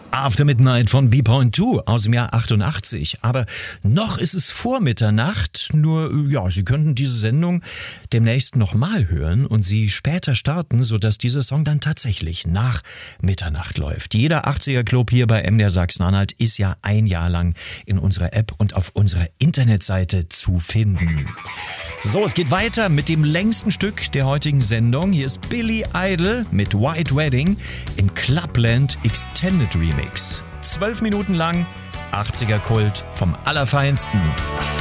After Midnight von B.2 aus dem Jahr 88. Aber noch ist es vor Mitternacht, nur ja, Sie könnten diese Sendung demnächst nochmal hören und sie später starten, sodass dieser Song dann tatsächlich nach Mitternacht läuft. Jeder 80er Club hier bei MDR Sachsen-Anhalt ist ja ein Jahr lang in unserer App und auf unserer Internetseite zu finden. So, es geht weiter mit dem längsten Stück der heutigen Sendung. Hier ist Billy Idol mit White Wedding im Clubland Extended Remix. 12 Minuten lang, 80er Kult vom Allerfeinsten.